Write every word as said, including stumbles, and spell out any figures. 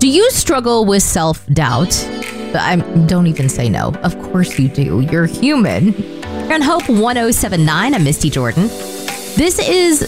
Do you struggle with self-doubt? I don't even say no. Of course you do. You're human. You're on Hope one oh seven point nine. I'm Misty Jordan. This is